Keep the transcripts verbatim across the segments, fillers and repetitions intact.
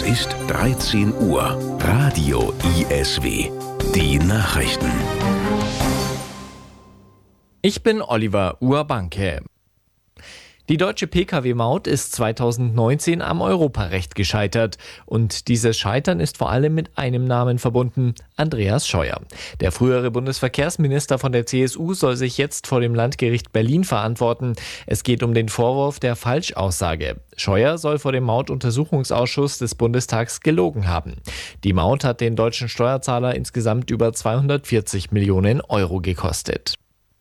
Es ist dreizehn Uhr. Radio I S W. Die Nachrichten. Ich bin Oliver Urbanke. Die deutsche Pkw-Maut ist zweitausendneunzehn am Europarecht gescheitert. Und dieses Scheitern ist vor allem mit einem Namen verbunden: Andreas Scheuer. Der frühere Bundesverkehrsminister von der C S U soll sich jetzt vor dem Landgericht Berlin verantworten. Es geht um den Vorwurf der Falschaussage. Scheuer soll vor dem Mautuntersuchungsausschuss des Bundestags gelogen haben. Die Maut hat den deutschen Steuerzahler insgesamt über zweihundertvierzig Millionen Euro gekostet.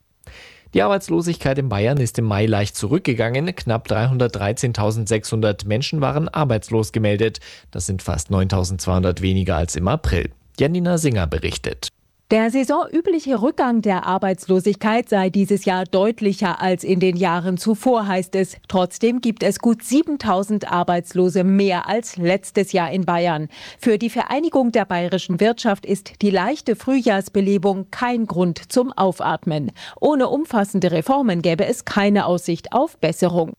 Die Arbeitslosigkeit in Bayern ist im Mai leicht zurückgegangen. Knapp dreihundertdreizehntausendsechshundert Menschen waren arbeitslos gemeldet. Das sind fast neuntausendzweihundert weniger als im April. Janina Singer berichtet. Der saisonübliche Rückgang der Arbeitslosigkeit sei dieses Jahr deutlicher als in den Jahren zuvor, heißt es. Trotzdem gibt es gut siebentausend Arbeitslose mehr als letztes Jahr in Bayern. Für die Vereinigung der bayerischen Wirtschaft ist die leichte Frühjahrsbelebung kein Grund zum Aufatmen. Ohne umfassende Reformen gäbe es keine Aussicht auf Besserung.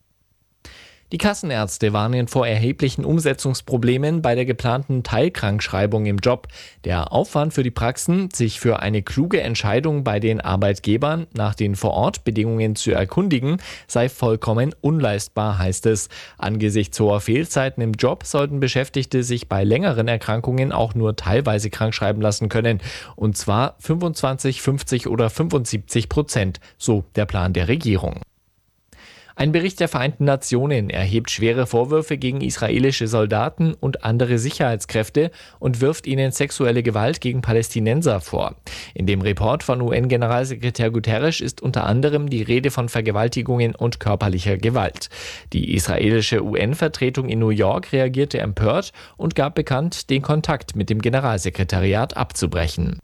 Die Kassenärzte warnen vor erheblichen Umsetzungsproblemen bei der geplanten Teilkrankschreibung im Job. Der Aufwand für die Praxen, sich für eine kluge Entscheidung bei den Arbeitgebern nach den Vorortbedingungen zu erkundigen, sei vollkommen unleistbar, heißt es. Angesichts hoher Fehlzeiten im Job sollten Beschäftigte sich bei längeren Erkrankungen auch nur teilweise krankschreiben lassen können. Und zwar fünfundzwanzig, fünfzig oder fünfundsiebzig Prozent, so der Plan der Regierung. Ein Bericht der Vereinten Nationen erhebt schwere Vorwürfe gegen israelische Soldaten und andere Sicherheitskräfte und wirft ihnen sexuelle Gewalt gegen Palästinenser vor. In dem Report von U N-Generalsekretär Guterres ist unter anderem die Rede von Vergewaltigungen und körperlicher Gewalt. Die israelische U N-Vertretung in New York reagierte empört und gab bekannt, den Kontakt mit dem Generalsekretariat abzubrechen.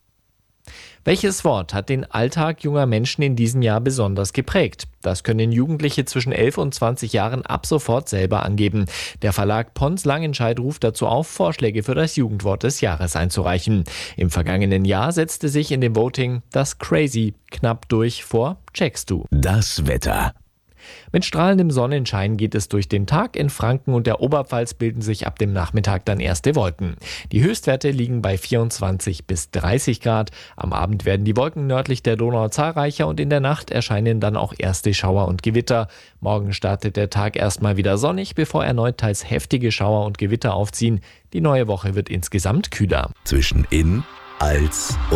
Welches Wort hat den Alltag junger Menschen in diesem Jahr besonders geprägt? Das können Jugendliche zwischen elf und zwanzig Jahren ab sofort selber angeben. Der Verlag Pons Langenscheidt ruft dazu auf, Vorschläge für das Jugendwort des Jahres einzureichen. Im vergangenen Jahr setzte sich in dem Voting das Crazy knapp durch vor Checkst du. Das Wetter. Mit strahlendem Sonnenschein geht es durch den Tag. In Franken und der Oberpfalz bilden sich ab dem Nachmittag dann erste Wolken. Die Höchstwerte liegen bei vierundzwanzig bis dreißig Grad. Am Abend werden die Wolken nördlich der Donau zahlreicher und in der Nacht erscheinen dann auch erste Schauer und Gewitter. Morgen startet der Tag erstmal wieder sonnig, bevor erneut teils heftige Schauer und Gewitter aufziehen. Die neue Woche wird insgesamt kühler. Zwischen In, Als und